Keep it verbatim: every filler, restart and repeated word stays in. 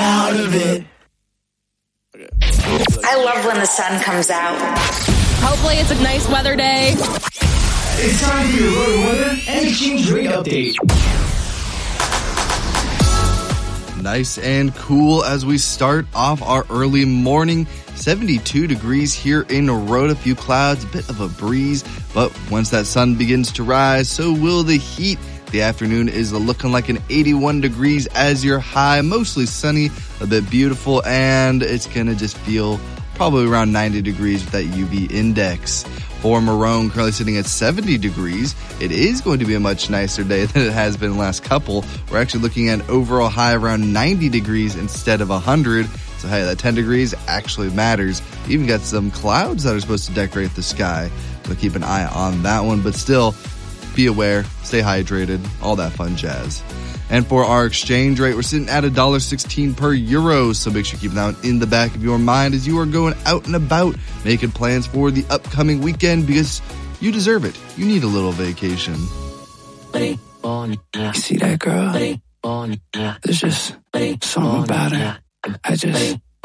out of it. Okay. I love when the sun comes out. Hopefully it's a nice weather day. It's time for your road weather and exchange rate update. Nice and cool as we start off our early morning. seventy-two degrees here in Rhode. A few clouds, a bit of a breeze, but once that sun begins to rise, so will the heat. The afternoon is looking like an eighty-one degrees as your high, mostly sunny, a bit beautiful, and it's going to just feel probably around ninety degrees with that U V index. For Marone, currently sitting at seventy degrees. It is going to be a much nicer day than it has been the last couple. We're actually looking at an overall high around ninety degrees instead of one hundred. So, hey, that ten degrees actually matters. You even got some clouds that are supposed to decorate the sky. So keep an eye on that one. But still, be aware, stay hydrated, all that fun jazz. And for our exchange rate, we're sitting at one dollar sixteen per euro. So make sure you keep that one in the back of your mind as you are going out and about, making plans for the upcoming weekend because you deserve it. You need a little vacation. You see that girl? There's just something about her. I just